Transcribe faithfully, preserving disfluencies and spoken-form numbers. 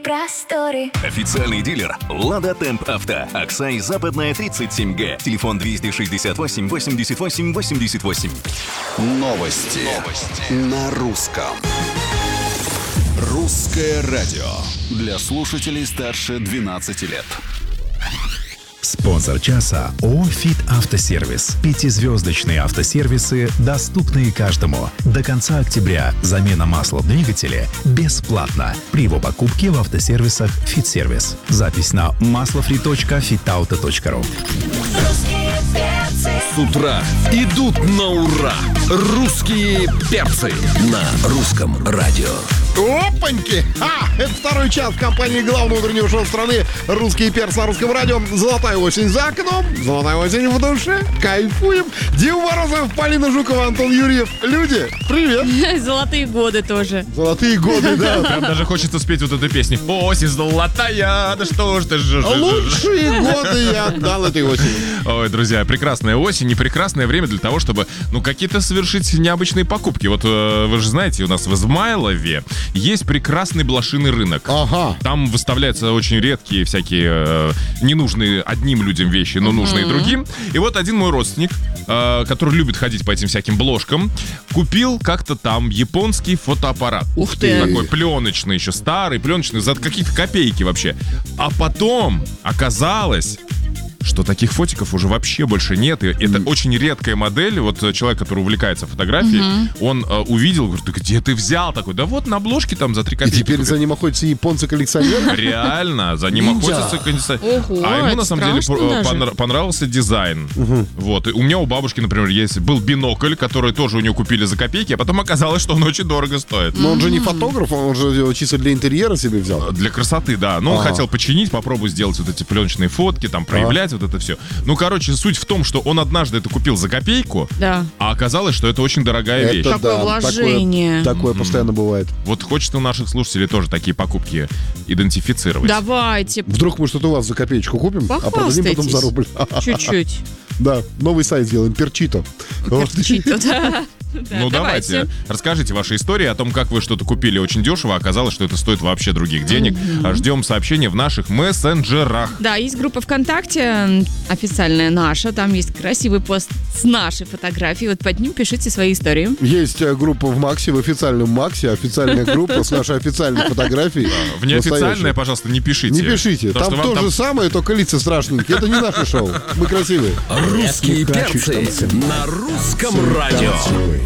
просторы. Официальный дилер «Лада Темп Авто». Аксай, Западная, тридцать семь Г. Телефон двести шестьдесят восемь восемьдесят восемь восемьдесят восемь. Новости. Новости. На русском. Русское радио. Для слушателей старше двенадцати лет. Спонсор часа ООО «Фит Автосервис». Пятизвездочные автосервисы, доступные каждому. До конца октября замена масла в двигателе бесплатна при его покупке в автосервисах «Фит Сервис». Запись на маслофри точка фитауто точка ру. С утра идут на ура. Русские перцы на русском радио. Опаньки! А, это второй час в компании главного утреннего шоу страны «Русские перцы» на русском радио. Золотая осень за окном, золотая осень в душе. Кайфуем. Дима Морозов, Полина Жукова, Антон Юрьев. Люди, привет! Золотые годы тоже. Золотые годы, да. Прям даже хочется спеть вот эту песню. Осень золотая, да что ж ты же. Лучшие годы я отдал этой осени. Ой, друзья, прекрасная осень и прекрасное время для того, чтобы, ну, какие-то совершить необычные покупки. Вот э, вы же знаете, у нас в Измайлове есть прекрасный блошиный рынок. Ага. Там выставляются очень редкие всякие э, ненужные одним людям вещи, но нужные mm-hmm. другим. И вот один мой родственник, э, который любит ходить по этим всяким бложкам, купил как-то там японский фотоаппарат. Ух ты! Такой пленочный, еще старый, пленочный, за какие-то копейки вообще. А потом оказалось, что таких фотиков уже вообще больше нет. И это mm. очень редкая модель. Вот человек, который увлекается фотографией, mm-hmm. он э, увидел, говорит, ты где ты взял такой? Да вот на обложке там за три копейки. И теперь купил. За ним охотятся японцы-коллекционеры? Реально, за ним охотятся коллекционеры. А ему на самом деле понрав- понравился дизайн. Uh-huh. Вот. И у меня у бабушки, например, есть был бинокль, который тоже у нее купили за копейки, а потом оказалось, что он очень дорого стоит. Но он же не фотограф, он же чисто для интерьера себе взял. Для красоты, да. Но он хотел починить, попробовать сделать вот эти пленочные фотки, там проявлять вот это все. Ну, короче, суть в том, что он однажды это купил за копейку, да. а оказалось, что это очень дорогая это вещь. Такое да, вложение. Такое, такое mm-hmm. постоянно бывает. Вот хочется у наших слушателей тоже такие покупки идентифицировать. Давайте. Вдруг мы что-то у вас за копеечку купим, а продадим потом за рубль. Чуть-чуть. Да, новый сайт сделаем, Перчито. Перчито, да. Да, ну давайте. давайте, расскажите ваши истории о том, как вы что-то купили очень дешево, а оказалось, что это стоит вообще других денег. Mm-hmm. Ждем сообщения в наших мессенджерах. Да, есть группа ВКонтакте, официальная наша, там есть красивый пост с нашей фотографией, вот под ним пишите свои истории. Есть группа в Максе, в официальном Максе, официальная группа с нашей официальной фотографией. В неофициальное, пожалуйста, не пишите. Не пишите, там то же самое, только лица страшненькие. Это не наше шоу, мы красивые. Русские перцы на русском радио.